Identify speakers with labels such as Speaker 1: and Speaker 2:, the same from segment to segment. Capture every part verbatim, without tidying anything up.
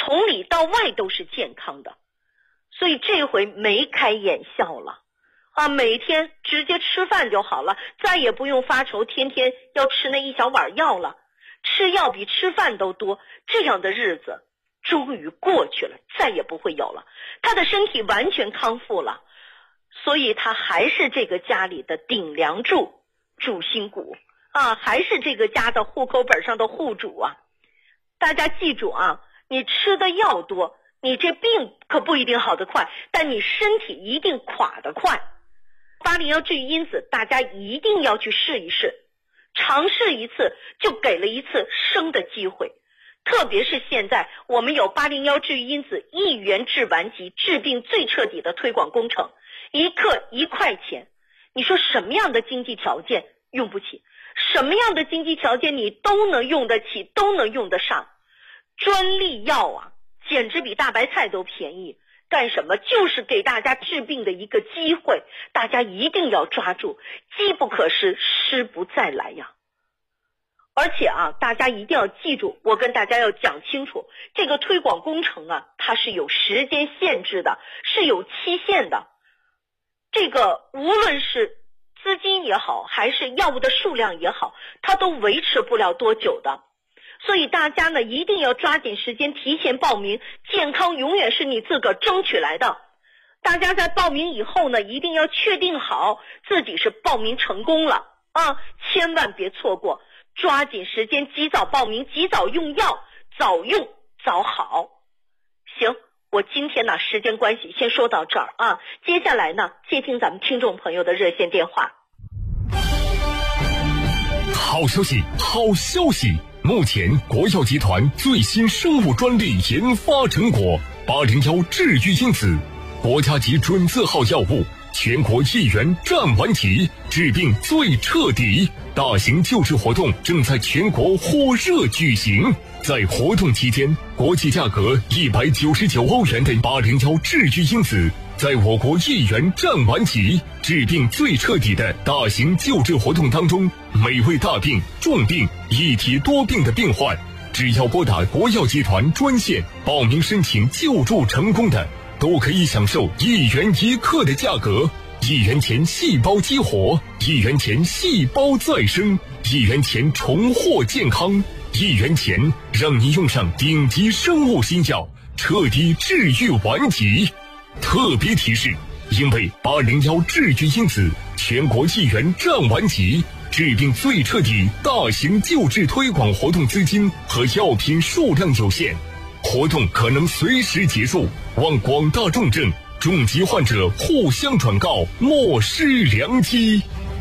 Speaker 1: 从里到外都是健康的，所以这回眉开眼笑了啊，每天直接吃饭就好了，再也不用发愁天天要吃那一小碗药了，吃药比吃饭都多，这样的日子终于过去了，再也不会有了。他的身体完全康复了，所以他还是这个家里的顶梁柱、主心骨啊，还是这个家的户口本上的户主啊。大家记住啊，你吃的药多，你这病可不一定好得快，但你身体一定垮得快。八零幺治愈因子大家一定要去试一试，尝试一次就给了一次生的机会。特别是现在我们有八零幺治愈因子一元治顽疾，治病最彻底的推广工程，一克一块钱，你说什么样的经济条件用不起，什么样的经济条件你都能用得起，都能用得上。专利药啊，简直比大白菜都便宜，干什么？就是给大家治病的一个机会，大家一定要抓住，机不可失，失不再来呀。而且啊，大家一定要记住，我跟大家要讲清楚，这个推广工程啊，它是有时间限制的，是有期限的。这个无论是资金也好，还是药物的数量也好，它都维持不了多久的。所以大家呢，一定要抓紧时间提前报名，健康永远是你自个儿争取来的。大家在报名以后呢，一定要确定好自己是报名成功了啊，千万别错过，抓紧时间及早报名，及早用药，早用早好。行，我今天呢时间关系先说到这儿啊，接下来呢接听咱们听众朋友的热线电话。
Speaker 2: 好消息，好消息！目前国药集团最新生物专利研发成果八零幺治愈因子，国家级准字号药物，全国一元占完齐，治病最彻底。大型救治活动正在全国火热举行，在活动期间，国际价格一百九十九欧元的八零幺治愈因子，在我国一元占完齐，治病最彻底的大型救治活动当中，每位大病、重病、一体多病的病患，只要拨打国药集团专线报名申请救助成功的，都可以享受一元一克的价格。一元钱细胞激活，一元钱细胞再生，一元钱重获健康，一元钱让你用上顶级生物新药，彻底治愈顽疾。特别提示，因为八零幺治愈因子全国一元占完齐，治病最彻底大型救治推广活动资金和药品数量有限，活动可能随时结束，望广大重症重疾患者互相转告，莫失良机。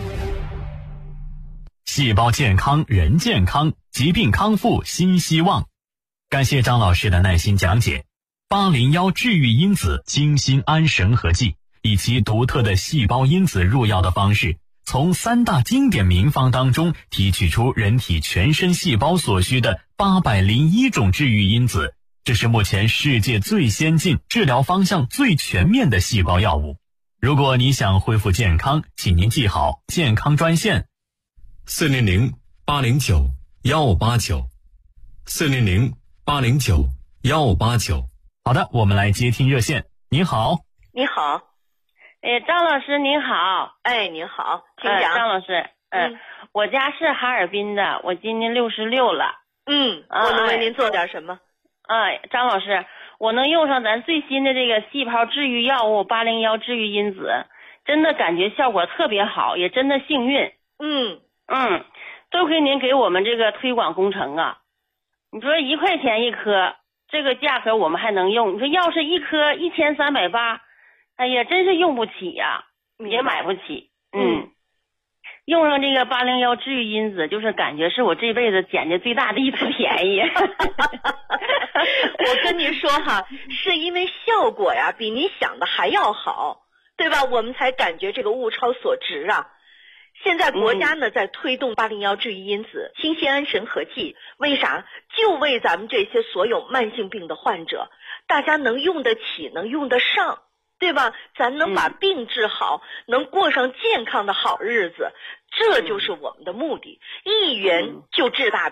Speaker 3: 细胞健康，人健康，疾病康复新希望。感谢张老师的耐心讲解。八零幺治愈因子精心安神合剂，以其独特的细胞因子入药的方式，从三大经典名方当中提取出人体全身细胞所需的八百零一种治愈因子，这是目前世界最先进、治疗方向最全面的细胞药物。如果你想恢复健康，请您记好健康专线
Speaker 2: 四零零八零九幺八九，四零零八零九幺八九。
Speaker 3: 好的，我们来接听热线。您好。
Speaker 1: 你好。
Speaker 4: 哎，张老师您好。
Speaker 1: 哎，您好，请讲。
Speaker 4: 呃、张老师，嗯、呃，我家是哈尔滨的，我今年六十六了。
Speaker 1: 嗯，我能为您做点什么？
Speaker 4: 哎，张老师，我能用上咱最新的这个细胞治愈药物八零幺治愈因子，真的感觉效果特别好，也真的幸运。
Speaker 1: 嗯
Speaker 4: 嗯，多亏您给我们这个推广工程啊。你说一块钱一颗，这个价格我们还能用。你说要是一颗一千三百八，哎呀，真是用不起呀、啊，也买不起。嗯，用上这个八零幺治愈因子，就是感觉是我这辈子捡的最大的一次便宜。
Speaker 1: 我跟您说哈，是因为效果呀比你想的还要好，对吧？我们才感觉这个物超所值啊。现在国家呢、嗯、在推动八零幺治愈因子清新安神合剂，为啥？就为咱们这些所有慢性病的患者，大家能用得起，能用得上，对吧？咱能把病治好、嗯、能过上健康的好日子，这就是我们的目的。一元就治大病，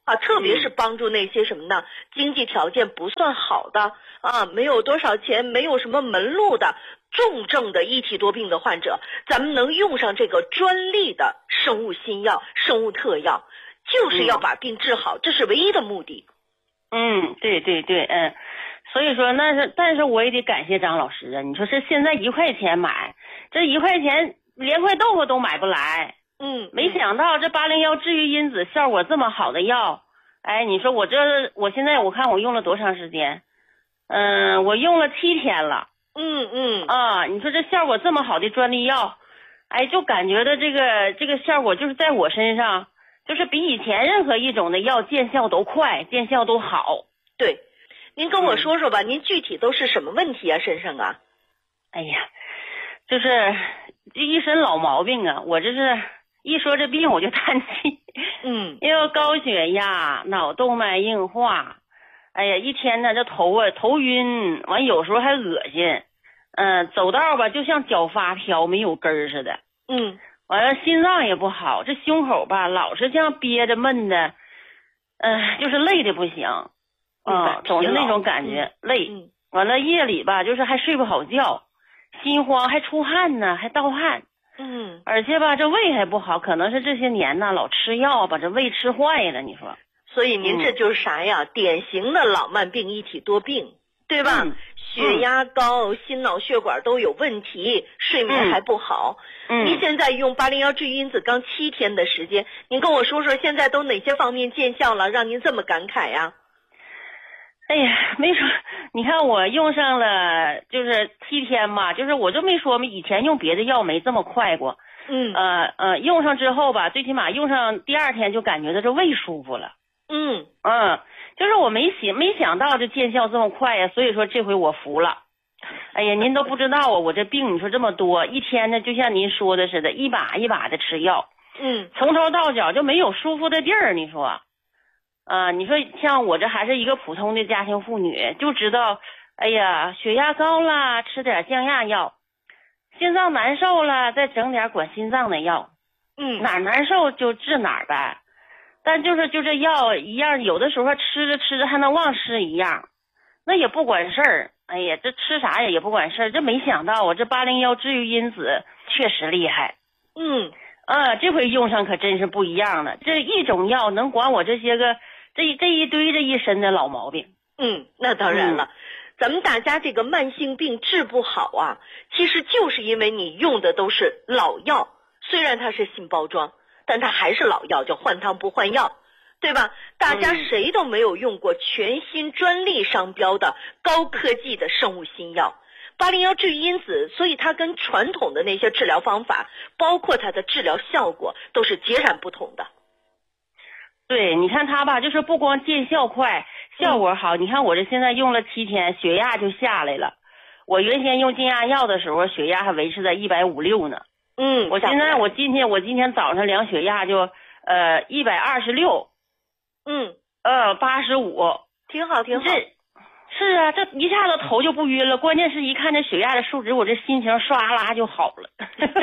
Speaker 1: 啊，特别是帮助那些什么呢？经济条件不算好的啊，没有多少钱，没有什么门路的重症的一体多病的患者，咱们能用上这个专利的生物新药、生物特药，就是要把病治好，这是唯一的目的。
Speaker 4: 嗯，对对对，嗯，所以说那是，但是我也得感谢张老师啊！你说这现在一块钱买，这一块钱连块豆腐都买不来。
Speaker 1: 嗯，
Speaker 4: 没想到这八零幺治愈因子效果这么好的药，哎，你说我这我现在我看我用了多长时间？嗯，我用了七天了。
Speaker 1: 嗯嗯
Speaker 4: 啊，你说这效果这么好的专利药，哎，就感觉的这个这个效果就是在我身上，就是比以前任何一种的药见效都快，见效都好。
Speaker 1: 对，您跟我说说吧，嗯、您具体都是什么问题啊？身上啊？
Speaker 4: 哎呀，就是这一身老毛病啊，我这是。一说这病我就叹气，
Speaker 1: 嗯，
Speaker 4: 又高血压、脑动脉硬化，哎呀，一天呢这头啊头晕，完有时候还恶心，嗯、呃，走道吧就像脚发飘没有根儿似的，
Speaker 1: 嗯，
Speaker 4: 完了心脏也不好，这胸口吧老是这样憋着闷的，嗯、呃，就是累的不行，嗯，总是那种感觉、嗯、累，
Speaker 1: 嗯，
Speaker 4: 完了夜里吧就是还睡不好觉，心慌还出汗呢，还盗汗。
Speaker 1: 嗯，
Speaker 4: 而且吧，这胃还不好，可能是这些年呢老吃药，把这胃吃坏了。你说，
Speaker 1: 所以您这就是啥呀？嗯、典型的老慢病一体多病，对吧？
Speaker 4: 嗯、
Speaker 1: 血压高、嗯，心脑血管都有问题，睡眠还不好。
Speaker 4: 嗯，
Speaker 1: 您现在用八零幺治愈因子刚七天的时间，您跟我说说现在都哪些方面见效了，让您这么感慨呀？
Speaker 4: 哎呀，没说，你看我用上了就是七天吧，就是我就没说嘛，以前用别的药没这么快过。
Speaker 1: 嗯，
Speaker 4: 呃呃，用上之后吧，最起码用上第二天就感觉到这胃舒服了。
Speaker 1: 嗯
Speaker 4: 嗯，就是我没想没想到这见效这么快呀，所以说这回我服了。哎呀，您都不知道啊，我这病你说这么多，一天呢就像您说的似的，一把一把的吃药。
Speaker 1: 嗯，
Speaker 4: 从头到脚就没有舒服的地儿，你说。啊、呃，你说像我这还是一个普通的家庭妇女，就知道，哎呀，血压高了，吃点降压药；心脏难受了，再整点管心脏的药。
Speaker 1: 嗯，
Speaker 4: 哪儿难受就治哪儿呗。但就是就这药一样，有的时候吃着吃着还能忘吃一样，那也不管事儿。哎呀，这吃啥也也不管事儿。这没想到我这八零幺治愈因子确实厉害。
Speaker 1: 嗯，
Speaker 4: 啊，这回用上可真是不一样了。这一种药能管我这些个。这这一堆这一身的老毛病。
Speaker 1: 嗯，那当然了、嗯、咱们大家这个慢性病治不好啊，其实就是因为你用的都是老药，虽然它是新包装，但它还是老药，叫换汤不换药，对吧？大家谁都没有用过全新专利商标的高科技的生物新药八零幺治愈因子，所以它跟传统的那些治疗方法，包括它的治疗效果都是截然不同的。
Speaker 4: 对，你看它吧，就是不光见效快，效果好、嗯、你看我这现在用了七天，血压就下来了。我原先用降压药的时候，血压还维持在一百五六呢。
Speaker 1: 嗯，
Speaker 4: 我现在我今天我今天早上量血压就呃一百二十六，
Speaker 1: 嗯
Speaker 4: 呃八十五，
Speaker 1: 挺好挺好。
Speaker 4: 这是啊，这一下子头就不晕了，关键是一看这血压的数值，我这心情唰啦就好了。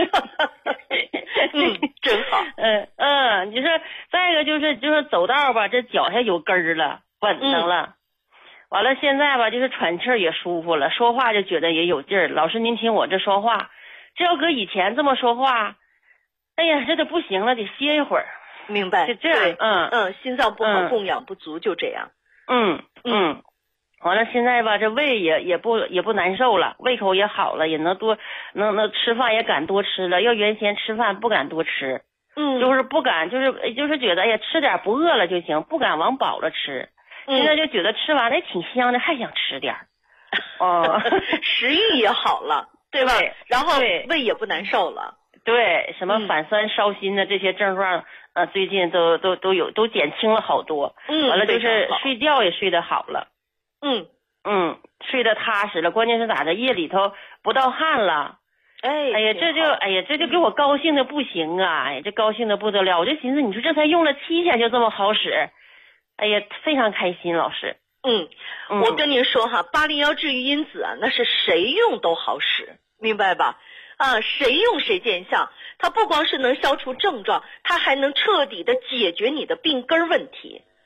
Speaker 1: 嗯，真好。
Speaker 4: 嗯嗯，你说再一个就是就是走道吧，这脚下有根儿了，稳当了。嗯、完了现在吧，就是喘气儿也舒服了，说话就觉得也有劲儿。老师您听我这说话，这要搁以前这么说话，哎呀，这都不行了，得歇一会儿。
Speaker 1: 明白。
Speaker 4: 就这样，嗯
Speaker 1: 嗯，心脏不好，嗯、供氧不足，就这样。
Speaker 4: 嗯嗯。完了，现在吧，这胃也也不也不难受了，胃口也好了，也能多能能吃饭也敢多吃了。要原先吃饭不敢多吃，
Speaker 1: 嗯，
Speaker 4: 就是不敢，就是就是觉得哎呀，吃点不饿了就行，不敢往饱了吃。
Speaker 1: 嗯、
Speaker 4: 现在就觉得吃完了挺香的，还想吃点。哦，
Speaker 1: 食欲也好了，对吧？
Speaker 4: 对，
Speaker 1: 然后胃也不难受了。
Speaker 4: 对，什么反酸烧心的这些症状，呃，最近都都都有都减轻了好多。
Speaker 1: 嗯，
Speaker 4: 完了就是睡觉也睡得好了。
Speaker 1: 嗯
Speaker 4: 嗯，睡得踏实了，关键是咋的？夜里头不盗汗了。
Speaker 1: 哎，
Speaker 4: 哎呀，这就哎呀，这就给我高兴的不行啊！哎呀，这高兴的不得了，我就寻思，你说这才用了七天就这么好使，哎呀，非常开心，老师。
Speaker 1: 嗯，
Speaker 4: 嗯
Speaker 1: 我跟您说哈，八零幺治愈因子啊，那是谁用都好使，明白吧？啊，谁用谁见效。它不光是能消除症状，它还能彻底的解决你的病根问题。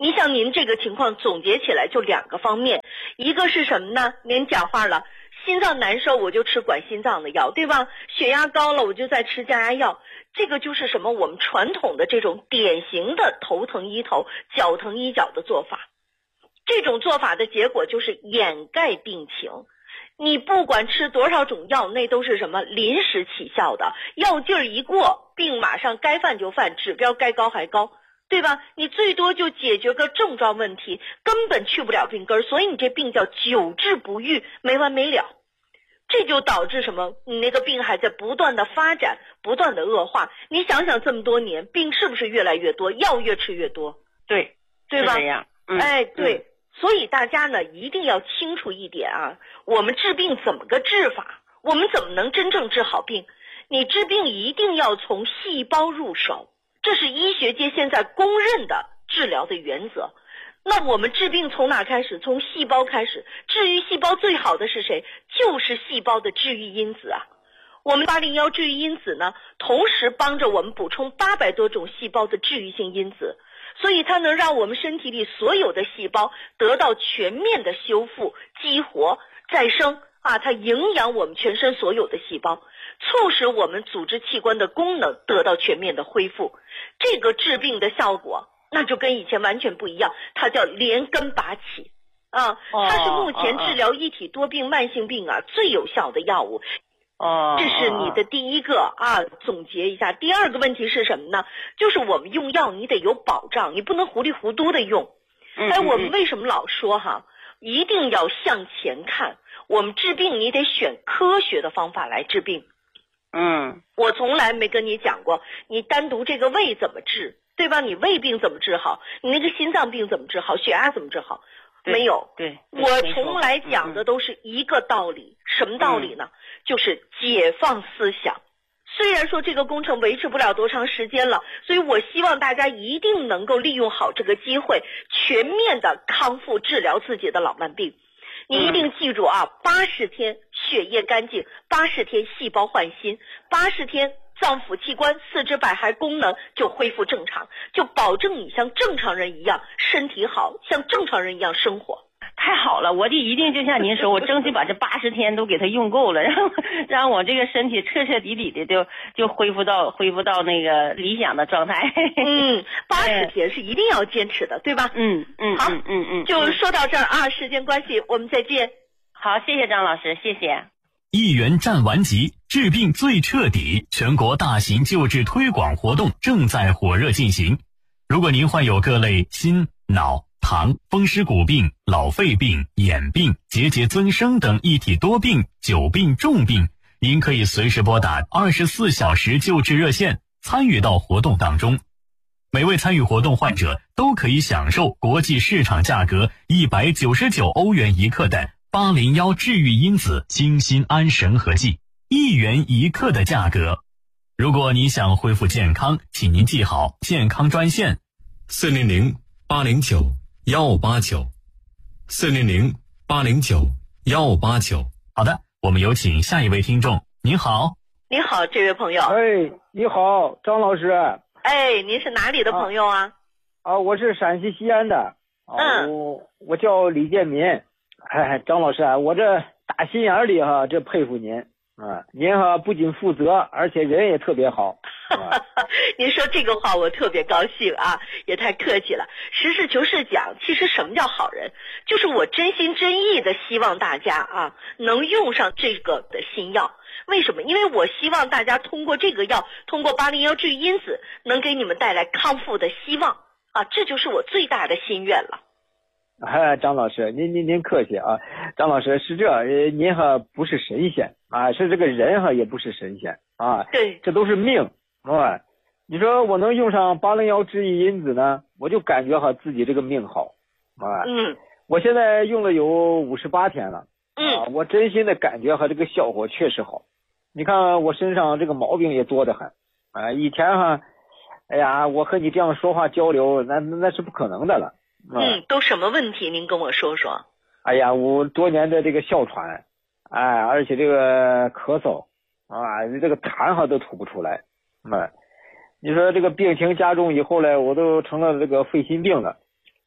Speaker 1: 你像您这个情况总结起来就两个方面，一个是什么呢？您讲话了，心脏难受我就吃管心脏的药，对吧？血压高了我就在吃降压药，这个就是什么？我们传统的这种典型的头疼医头，脚疼医脚的做法。这种做法的结果就是掩盖病情。你不管吃多少种药，那都是什么？临时起效的，药劲儿一过，病马上该犯就犯，指标该高还高，对吧？你最多就解决个症状问题，根本去不了病根儿，所以你这病叫久治不愈，没完没了。这就导致什么？你那个病还在不断的发展，不断的恶化。你想想这么多年，病是不是越来越多，药越吃越多？
Speaker 4: 对，
Speaker 1: 对吧？
Speaker 4: 是这样。嗯、
Speaker 1: 哎，对。
Speaker 4: 嗯，
Speaker 1: 所以大家呢一定要清楚一点啊，我们治病怎么个治法？我们怎么能真正治好病？你治病一定要从细胞入手，这是医学界现在公认的治疗的原则。那我们治病从哪开始？从细胞开始。治愈细胞最好的是谁？就是细胞的治愈因子啊。我们八零一治愈因子呢，同时帮着我们补充八百多种细胞的治愈性因子，所以它能让我们身体里所有的细胞得到全面的修复、激活、再生啊，它营养我们全身所有的细胞，促使我们组织器官的功能得到全面的恢复。这个治病的效果那就跟以前完全不一样，它叫连根拔起啊，它是目前治疗一体多病、慢性病啊最有效的药物。
Speaker 4: 哦，
Speaker 1: 这是你的第一个啊，总结一下。第二个问题是什么呢？就是我们用药你得有保障，你不能糊里糊涂的用。哎，我们为什么老说哈，一定要向前看？我们治病你得选科学的方法来治病。
Speaker 4: 嗯，
Speaker 1: 我从来没跟你讲过，你单独这个胃怎么治，对吧？你胃病怎么治好？你那个心脏病怎么治好？血压怎么治好？没有。
Speaker 4: 对，
Speaker 1: 我从来讲的都是一个道理。什么道理呢？就是解放思想。虽然说这个工程维持不了多长时间了，所以我希望大家一定能够利用好这个机会，全面的康复治疗自己的老慢病。你一定记住啊，八十天血液干净，八十天细胞换新，八十天脏腑器官、四肢百骸功能就恢复正常，就保证你像正常人一样身体好，像正常人一样生活。
Speaker 4: 太好了，我就一定就像您说，我争取把这八十天都给他用够了，让让我这个身体彻彻底底的就就恢复到恢复到那个理想的状态。
Speaker 1: 嗯，八十天是一定要坚持的，对吧？
Speaker 4: 嗯嗯，
Speaker 1: 好，
Speaker 4: 嗯嗯嗯，
Speaker 1: 就说到这儿啊，时间关系，我们再见。
Speaker 4: 好，谢谢张老师，谢谢。
Speaker 3: 一元战完集，治病最彻底，全国大型救治推广活动正在火热进行。如果您患有各类心、脑、糖、风湿骨病、老肺病、眼病、结节增生等一体多病、久病重病，您可以随时拨打二十四小时救治热线，参与到活动当中。每位参与活动患者都可以享受国际市场价格一百九十九欧元一克的八零一治愈因子精心安神和剂，一元一克的价格。如果你想恢复健康，请您记好健康专线
Speaker 2: 四零零八零九幺八九，四零零八零九幺八九。
Speaker 3: 好的，我们有请下一位听众。您好。
Speaker 1: 你好，这位朋友。
Speaker 5: 哎，你好，张老师。
Speaker 1: 哎，您是哪里的朋友啊？
Speaker 5: 啊，我是陕西西安的。啊、
Speaker 1: 嗯。
Speaker 5: 我我叫李建民。哎，张老师啊，我这打心眼里哈，这佩服您啊！您哈不仅负责，而且人也特别好。啊、
Speaker 1: 您说这个话我特别高兴啊，也太客气了。实事求是讲，其实什么叫好人？就是我真心真意的希望大家啊能用上这个的新药。为什么？因为我希望大家通过这个药，通过八零一治愈因子，能给你们带来康复的希望啊！这就是我最大的心愿了。
Speaker 5: 哎，张老师，您您您客气啊！张老师是这，呃，您哈不是神仙啊，是这个人哈也不是神仙啊，
Speaker 1: 对，
Speaker 5: 这都是命啊。你说我能用上八零一治愈因子呢，我就感觉哈自己这个命好啊。
Speaker 1: 嗯，
Speaker 5: 我现在用了有五十八天了，
Speaker 1: 嗯，
Speaker 5: 啊，我真心的感觉哈这个效果确实好。你看我身上这个毛病也多得很啊，以前哈，哎呀，我和你这样说话交流，那那是不可能的了。
Speaker 1: 嗯，都什么问题？您跟我说说。
Speaker 5: 哎呀，我多年的这个哮喘，哎，而且这个咳嗽啊，这个痰哈都吐不出来。嗯，你说这个病情加重以后呢，我都成了这个肺心病了。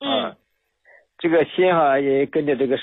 Speaker 1: 嗯，
Speaker 5: 这个心哈也跟着这个